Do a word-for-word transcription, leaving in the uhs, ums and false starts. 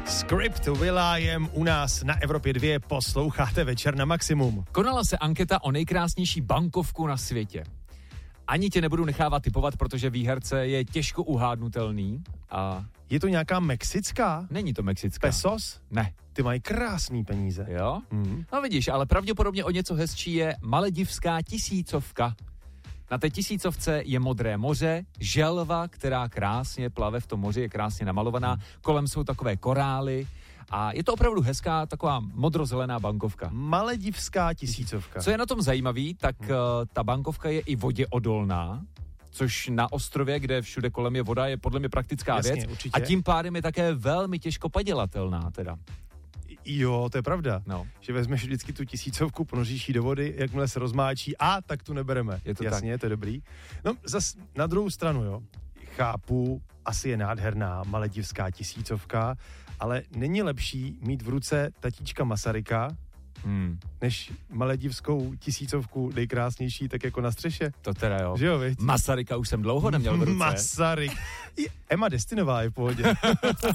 Script Will.i.am u nás na Evropě dva, posloucháte Večer na maximum. Konala se anketa o nejkrásnější bankovku na světě. Ani tě nebudu nechávat tipovat, protože výherce je těžko uhádnutelný. A je to nějaká mexická? Není to mexická. Pesos? Ne. Ty mají krásný peníze. Jo? Mm. No vidíš, ale pravděpodobně o něco hezčí je maledivská tisícovka. Na té tisícovce je modré moře, želva, která krásně plave v tom moři, je krásně namalovaná, mm. kolem jsou takové korály a je to opravdu hezká taková modrozelená bankovka. Maledivská tisícovka. Co je na tom zajímavý, tak mm. uh, ta bankovka je i voděodolná, což na ostrově, kde všude kolem je voda, je podle mě praktická Jasně, věc. Určitě. A tím pádem je také velmi těžko padělatelná teda. Jo, to je pravda. No. Že vezmeš vždycky tu tisícovku, ponoříš ji do vody, jakmile se rozmáčí, a tak tu nebereme. Je to Jasně, tak. to je dobrý. No, zas na druhou stranu, jo, chápu, asi je nádherná maledivská tisícovka, ale není lepší mít v ruce tatíčka Masaryka, Hmm. než maledivskou tisícovku nejkrásnější, tak jako na střeše. To teda jo. Že jo, viď? Masaryka už jsem dlouho neměl v ruce. Masaryk. I Emma Destinová je v pohodě.